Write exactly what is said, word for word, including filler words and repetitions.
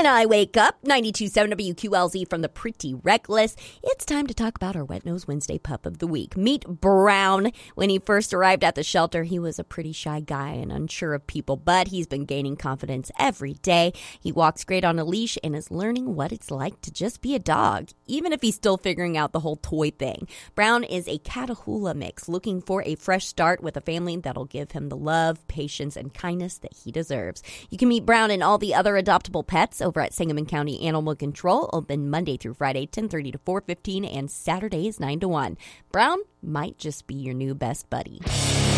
When I wake up, ninety-two point seven W Q L Z from the Pretty Reckless. It's time to talk about our Wet Nose Wednesday pup of the week. Meet Brown. When he first arrived at the shelter, he was a pretty shy guy and unsure of people, but he's been gaining confidence every day. He walks great on a leash and is learning what it's like to just be a dog, even if he's still figuring out the whole toy thing. Brown is a Catahoula mix, looking for a fresh start with a family that'll give him the love, patience, and kindness that he deserves. You can meet Brown and all the other adoptable pets over at Sangamon County Animal Control, open Monday through Friday, ten thirty to four fifteen, and Saturdays, nine to one. Brown might just be your new best buddy.